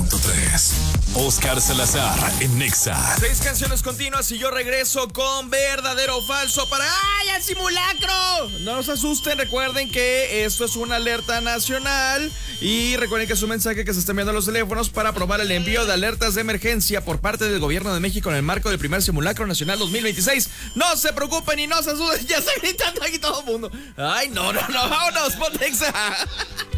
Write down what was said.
103.3. Oscar Salazar en Nexa. 6 canciones continuas y yo regreso con verdadero o falso para ¡ay, el simulacro! No se asusten, recuerden que esto es una alerta nacional y recuerden que es un mensaje que se está enviando a los teléfonos para aprobar el envío de alertas de emergencia por parte del gobierno de México en el marco del primer simulacro nacional 2026. No se preocupen y no se asusten, ya está gritando aquí todo el mundo. Ay, no, vámonos, Pontexa.